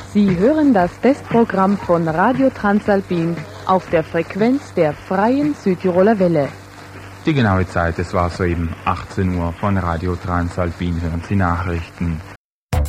Sie hören das Testprogramm von Radio Transalpin auf der Frequenz der Freien Südtiroler Welle. Die genaue Zeit, es war soeben 18 Uhr von Radio Transalpin, hören Sie Nachrichten.